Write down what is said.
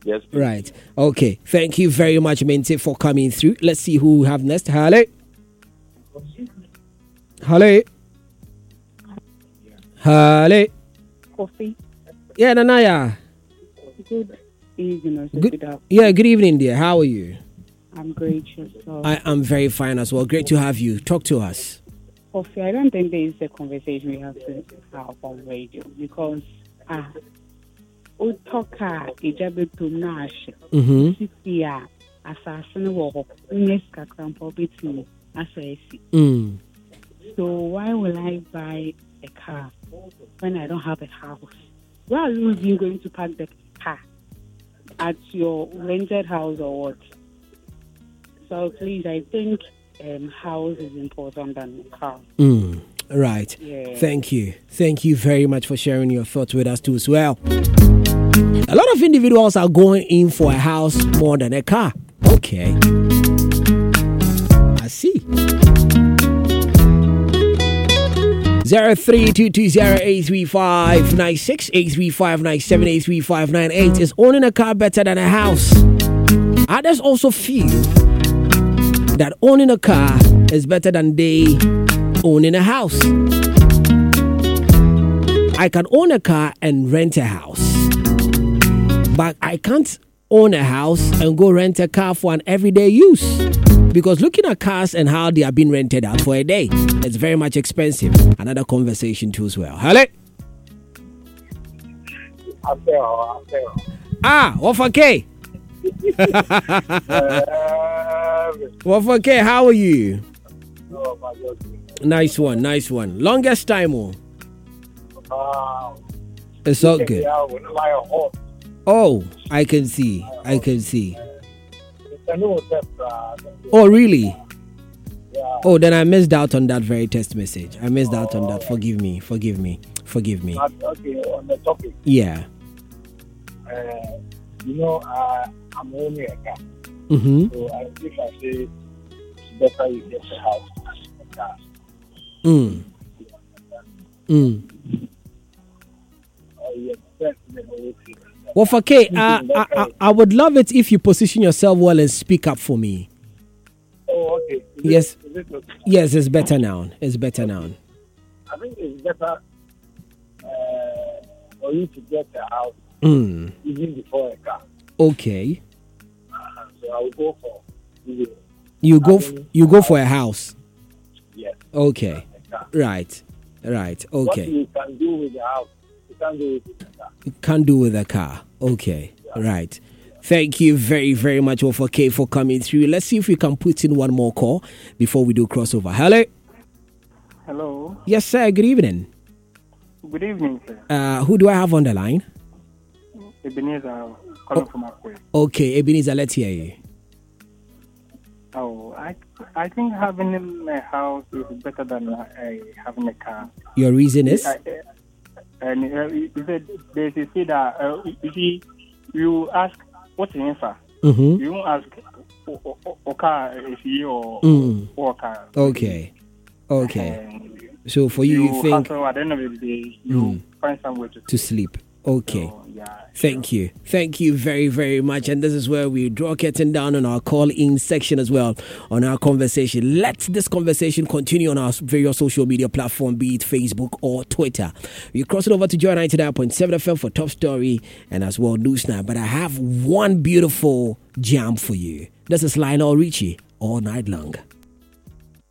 Yes, please. Right. Okay. Thank you very much, Mente, for coming through. Let's see who we have next. Hello. Hello. Hello. Coffee. Yeah, Nanaya. Good evening. Good evening, dear. How are you? I'm great. Yourself? I am very fine as well. Great to have you. Talk to us. Coffee, I don't think there is a conversation we have to have on radio because Utoka Ijabetu Nash Sisia Assassin War Uneska Crampo between Assassin. So why will I buy a car when I don't have a house? Where are you going to park the car? At your rented house or what? So please, I think house is important than car. Right. Yeah. Thank you. Thank you very much for sharing your thoughts with us too as well. A lot of individuals are going in for a house more than a car. Okay. I see. 0322083596, 83597, 83598. Is owning a car better than a house? Others also feel that owning a car is better than they owning a house. I can own a car and rent a house, but I can't own a house and go rent a car for an everyday use, because looking at cars and how they are being rented out for a day, it's very much expensive. Another conversation too as well. Hello. What for K? What for K? How are you? Nice one. Longest time, it's all good. Oh, I can see. Oh, really? Oh, then I missed out on that very text message. I missed out on that. Forgive me. Okay, on the topic. Yeah. I'm owning a car. Mm-hmm. So if I say it's better you get a house than a car. Well, for K, I would love it if you position yourself well and speak up for me. Oh, okay. Yes. Is it okay? Yes, it's better now. I think it's better for you to get a house even before a car. Okay. So I will go for you go for a house. Yes. Okay. Right. Okay. What you can do with the house, you can't do it with the car. You can't do with a car. Okay. Yeah. Right. Thank you very, very much, O4K, for coming through. Let's see if we can put in one more call before we do crossover. Hello. Hello. Yes, sir. Good evening. Good evening, sir. Who do I have on the line? Ebenezer, calling from Akwe. Okay, Ebenezer, let's hear you. Oh, I think having a house is better than having a car. Your reason is? There's a say that you ask what's the answer. Mm-hmm. You don't ask or car is he or car. Okay. So for you think hustle, at the end of the day you find somewhere to sleep. Okay. So, yeah, Thank you very, very much. And this is where we draw curtain down on our call-in section as well on our conversation. Let this conversation continue on our various social media platform, be it Facebook or Twitter. We cross it over to Joy 99.7 FM for Top Story and as well News Now. But I have one beautiful jam for you. This is Lionel Richie, All Night Long.